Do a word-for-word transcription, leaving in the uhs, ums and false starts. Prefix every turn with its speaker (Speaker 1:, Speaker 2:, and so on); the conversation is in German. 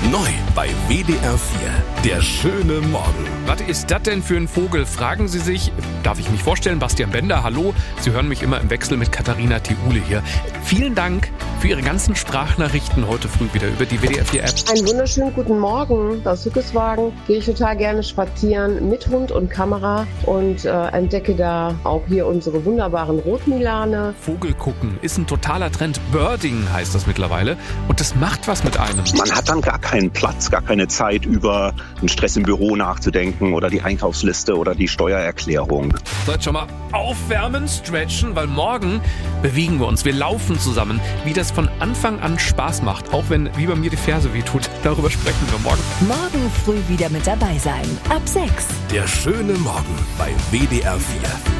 Speaker 1: Neu bei W D R vier. Der schöne Morgen.
Speaker 2: Was ist das denn für ein Vogel? Fragen Sie sich. Darf ich mich vorstellen? Bastian Bender, hallo. Sie hören mich immer im Wechsel mit Katharina Thiule hier. Vielen Dank für Ihre ganzen Sprachnachrichten heute früh wieder über die W D R vier App.
Speaker 3: Einen wunderschönen guten Morgen. Aus Hückeswagen gehe ich total gerne spazieren mit Hund und Kamera und äh, entdecke da auch hier unsere wunderbaren Rotmilane.
Speaker 2: Vogel gucken ist ein totaler Trend. Birding heißt das mittlerweile. Und das macht was mit einem.
Speaker 4: Man hat dann gar keinen Platz, gar keine Zeit, über den Stress im Büro nachzudenken oder die Einkaufsliste oder die Steuererklärung.
Speaker 2: So, jetzt schon mal aufwärmen, stretchen, weil morgen bewegen wir uns. Wir laufen zusammen, wie das von Anfang an Spaß macht. Auch wenn, wie bei mir, die Ferse wehtut. Darüber sprechen wir morgen.
Speaker 5: Morgen früh wieder mit dabei sein. Ab sechs.
Speaker 1: Der schöne Morgen bei W D R vier.